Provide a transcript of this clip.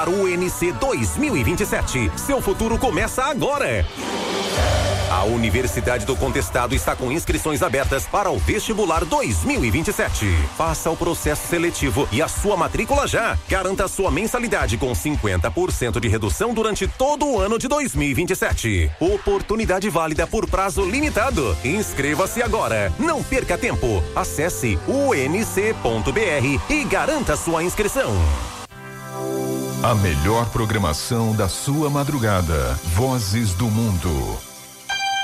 Para o UNC 2027. Seu futuro começa agora. A Universidade do Contestado está com inscrições abertas para o Vestibular 2027. Faça o processo seletivo e a sua matrícula já. Garanta sua mensalidade com 50% de redução durante todo o ano de 2027. Oportunidade válida por prazo limitado. Inscreva-se agora. Não perca tempo. Acesse unc.br e garanta sua inscrição. A melhor programação da sua madrugada. Vozes do Mundo.